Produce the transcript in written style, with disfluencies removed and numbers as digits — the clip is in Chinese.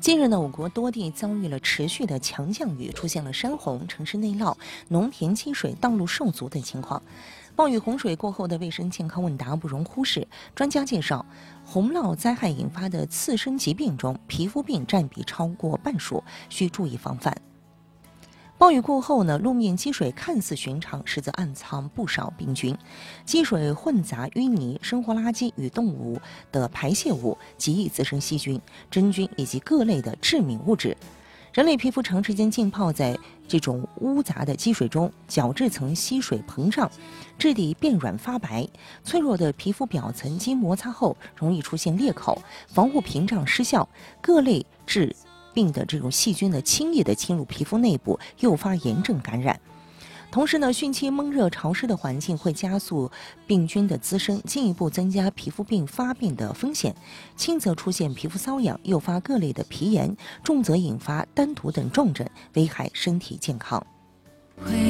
近日呢，我国多地遭遇了持续的强降雨，出现了山洪、城市内涝、农田积水、道路受阻等情况。暴雨洪水过后的卫生健康问答不容忽视。专家介绍，洪涝灾害引发的次生疾病中，皮肤病占比超过半数，需注意防范。暴雨过后呢，路面积水看似寻常，实则暗藏不少病菌。积水混杂淤泥、生活垃圾与动物的排泄物，极易滋生细菌、真菌以及各类的致敏物质。人类皮肤长时间浸泡在这种污杂的积水中，角质层吸水膨胀，质地变软发白，脆弱的皮肤表层经摩擦后容易出现裂口，防护屏障失效，各类致病的这种细菌呢轻易的侵入皮肤内部，诱发炎症感染。同时呢，汛期闷热潮湿的环境会加速病菌的滋生，进一步增加皮肤病发病的风险。轻则出现皮肤瘙痒，诱发各类的皮炎；重则引发丹毒等重症，危害身体健康。